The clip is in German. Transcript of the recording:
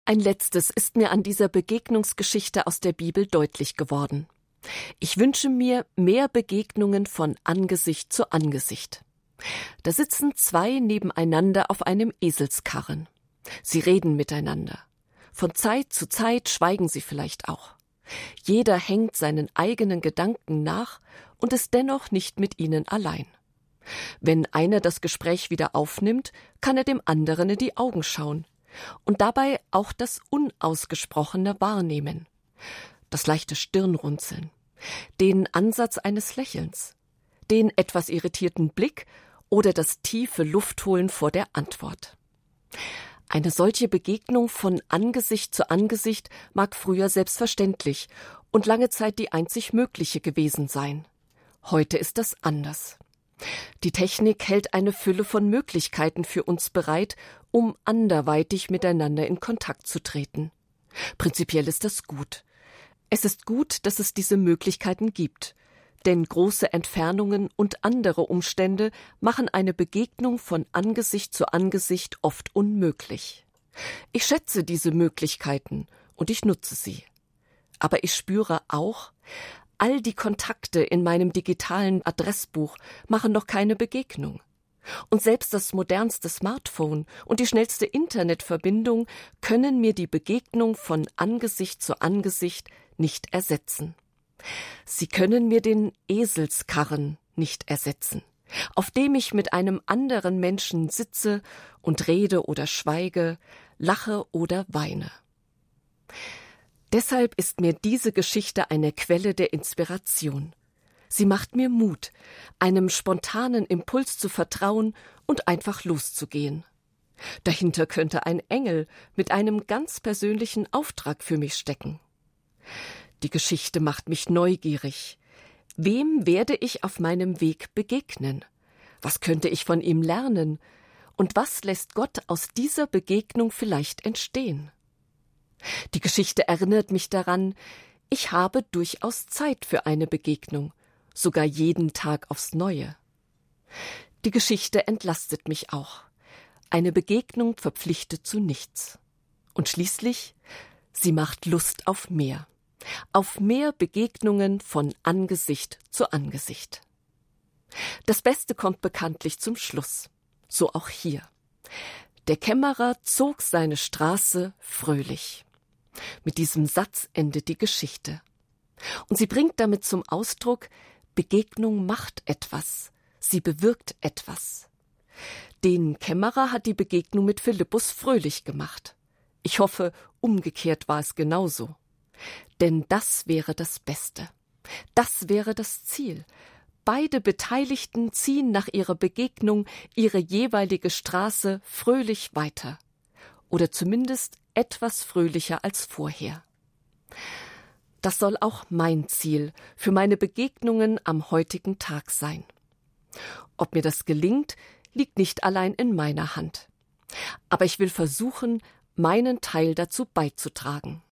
Ein letztes ist mir an dieser Begegnungsgeschichte aus der Bibel deutlich geworden. Ich wünsche mir mehr Begegnungen von Angesicht zu Angesicht. Da sitzen zwei nebeneinander auf einem Eselskarren. Sie reden miteinander. Von Zeit zu Zeit schweigen sie vielleicht auch. Jeder hängt seinen eigenen Gedanken nach und ist dennoch nicht mit ihnen allein. Wenn einer das Gespräch wieder aufnimmt, kann er dem anderen in die Augen schauen und dabei auch das Unausgesprochene wahrnehmen. Das leichte Stirnrunzeln, den Ansatz eines Lächelns, den etwas irritierten Blick oder das tiefe Luftholen vor der Antwort. Eine solche Begegnung von Angesicht zu Angesicht mag früher selbstverständlich und lange Zeit die einzig mögliche gewesen sein. Heute ist das anders. Die Technik hält eine Fülle von Möglichkeiten für uns bereit, um anderweitig miteinander in Kontakt zu treten. Prinzipiell ist das gut. Es ist gut, dass es diese Möglichkeiten gibt, denn große Entfernungen und andere Umstände machen eine Begegnung von Angesicht zu Angesicht oft unmöglich. Ich schätze diese Möglichkeiten und ich nutze sie. Aber ich spüre auch, all die Kontakte in meinem digitalen Adressbuch machen noch keine Begegnung. Und selbst das modernste Smartphone und die schnellste Internetverbindung können mir die Begegnung von Angesicht zu Angesicht nicht ersetzen. Sie können mir den Eselskarren nicht ersetzen, auf dem ich mit einem anderen Menschen sitze und rede oder schweige, lache oder weine. Deshalb ist mir diese Geschichte eine Quelle der Inspiration. Sie macht mir Mut, einem spontanen Impuls zu vertrauen und einfach loszugehen. Dahinter könnte ein Engel mit einem ganz persönlichen Auftrag für mich stecken. Die Geschichte macht mich neugierig. Wem werde ich auf meinem Weg begegnen? Was könnte ich von ihm lernen? Und was lässt Gott aus dieser Begegnung vielleicht entstehen? Die Geschichte erinnert mich daran, ich habe durchaus Zeit für eine Begegnung, sogar jeden Tag aufs Neue. Die Geschichte entlastet mich auch. Eine Begegnung verpflichtet zu nichts. Und schließlich, sie macht Lust auf mehr Begegnungen von Angesicht zu Angesicht. Das Beste kommt bekanntlich zum Schluss, so auch hier. Der Kämmerer zog seine Straße fröhlich. Mit diesem Satz endet die Geschichte. Und sie bringt damit zum Ausdruck, Begegnung macht etwas, sie bewirkt etwas. Den Kämmerer hat die Begegnung mit Philippus fröhlich gemacht. Ich hoffe, umgekehrt war es genauso. Denn das wäre das Beste. Das wäre das Ziel. Beide Beteiligten ziehen nach ihrer Begegnung ihre jeweilige Straße fröhlich weiter. Oder zumindest etwas fröhlicher als vorher. Das soll auch mein Ziel für meine Begegnungen am heutigen Tag sein. Ob mir das gelingt, liegt nicht allein in meiner Hand. Aber ich will versuchen, meinen Teil dazu beizutragen.